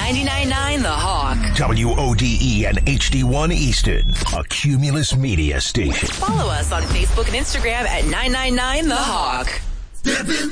99.9 The Hawk. WODE and HD1 Easton, a Cumulus Media station. Follow us on Facebook and Instagram at 999 The Hawk. Step into